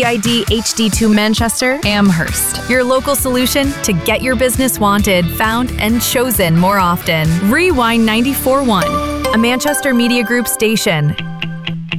ID HD2 Manchester, Amherst. Your local solution to get your business wanted, found, and chosen more often. Rewind 94.1, a Manchester Media Group station.